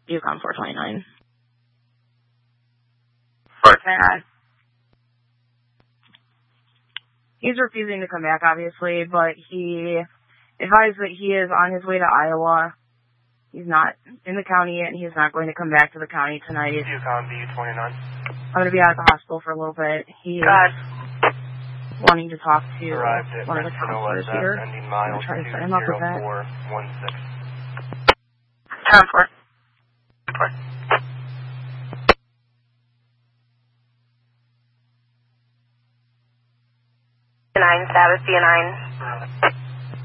Yukon 429. 429. He's refusing to come back, obviously, but he advised that he is on his way to Iowa. He's not in the county yet, and he's not going to come back to the county tonight. Yukon B29. I'm going to be out of the hospital for a little bit. He's wanting to talk to one of the counselors here. I'm going to try to set him up with that. 10-4. 9, Sabbath, B9.